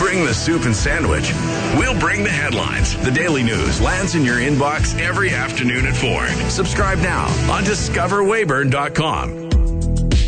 bring the soup and sandwich. We'll bring the headlines. The Daily News lands in your inbox every afternoon at 4. Subscribe now on discoverwayburn.com.